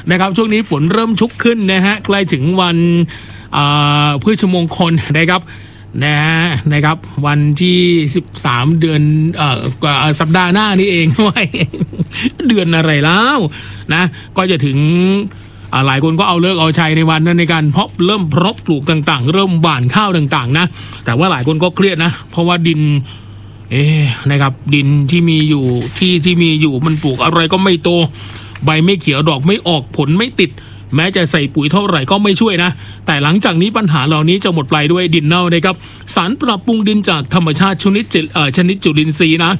นะครับช่วงนี้ฝนเริ่มชุกขึ้นนะฮะใกล้ถึงวันพฤชมงคลนะครับวันที่13เดือนสัปดาห์หน้านี้เองด้วย เดือนอะไรแล้วนะก็จะถึงหลายคนก็เอาเลิกเอาชัยในวันนั้นในการเริ่มเพาะปลูกต่างๆเริ่มหว่านข้าวต่างๆนะแต่ว่าหลายคนก็เครียดนะเพราะว่าดินนะครับดินที่มีอยู่ที่มีอยู่มันปลูกอะไรก็ไม่โตใบไม่เขียวดอกไม่ออกผลไม่ติดแม้จะใส่ปุ๋ยเท่าไหร่ก็ไม่ช่วยนะแต่หลังจากนี้ปัญหาเหล่านี้จะหมดไปด้วยดินเน่านะครับสารปรับปรุงดินจากธรรมชาติชนิดจุลินทรีย์นะ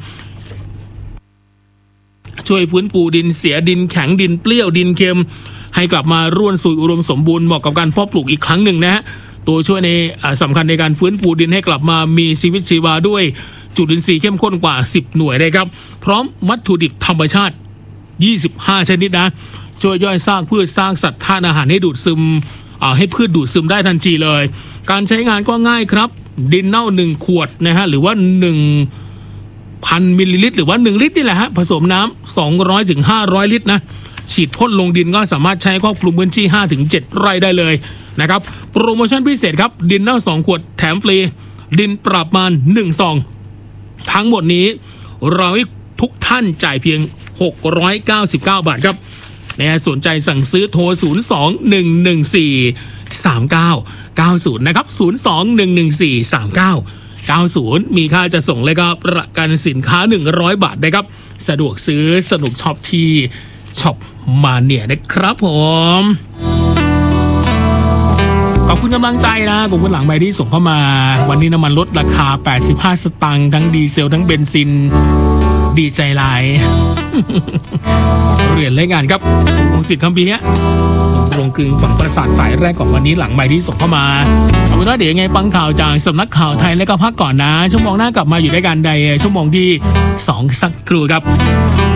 ช่วยฟื้นฟูดินเสียดินแข็งดินเปรี้ยวดินเค็มให้กลับมาร่วนซุยอุดมสมบูรณ์เหมาะกับการเพาะปลูกอีกครั้งหนึ่งนะฮะตัวช่วยในสำคัญในการฟื้นฟูดินให้กลับมามีชีวิตชีวาด้วยจุลินทรีย์เข้มข้นกว่า10หน่วยนะครับพร้อมวัตถุดิบธรรมชาติ25ชนิดนะช่วยย่อยซากพืชซากสัตว์ธาตุอาหารให้ดูดซึมให้พืชดูดซึมได้ทันทีเลยการใช้งานก็ง่ายครับดินเน่า1ขวดนะฮะหรือว่า1,000 มิลลิลิตรหรือว่า1ลิตรนี่แหละฮะผสมน้ำ200 ถึง 500 ลิตรนะฉีดพ่นลงดินก็สามารถใช้ครอบคลุมพื้นที่ 5 ถึง 7 ไร่ได้เลยนะครับโปรโมชั่นพิเศษครับดินเน่า2ขวดแถมฟรีดินปรับมาน1ซองทั้งหมดนี้เราให้ทุกท่านจ่ายเพียง699 บาทครับสนใจสั่งซื้อโทร 02-114-3990 นะครับ 02-114-3990 มีค่าจะส่งและก็ประกันสินค้า100 บาทนะครับสะดวกซื้อสนุกช็อปที่ช็อปมาเนียนะครับผมขอบคุณกำลังใจนะกลุ่มผู้หลังใบที่ส่งเข้ามาวันนี้น้ำมันลดราคา85 สตางค์ทั้งดีเซลทั้งเบนซินดีใจหลาย เรียนเล่นงานครับวงศิษย์คำพีฮะตรงกึงฝั่งประสาทสายแรกของวันนี้หลังใบที่ส่งเข้ามาเอาเป็นว่าเดี๋ยวยังไงฟังข่าวจากสำนักข่าวไทยและก็พักก่อนนะชั่วโมงหน้ากลับมาอยู่ด้วยกันในชั่วโมงที่2สักครู่ครับ